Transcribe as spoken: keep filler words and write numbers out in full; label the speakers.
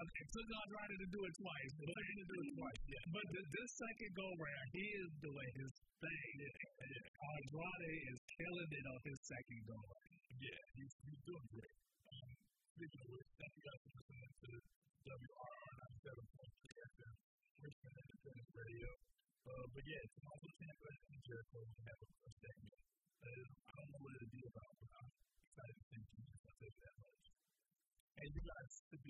Speaker 1: it took Andrade to do it twice. But
Speaker 2: But he didn't do it twice. Yeah.
Speaker 1: But the, this second go round, he is doing his thing. Andrade is killing it on his second go round.
Speaker 2: Yeah, he's, he's doing great. Um, speaking of which, thank you guys for listening to W R R ninety-seven point three F M, Richmond Independent Radio. Uh, but yeah, it's also Tampa and Jericho. We have a, a segment. Uh, I don't know what it'll be about, but I'm excited to see you. I'll tell you that much. And you guys should be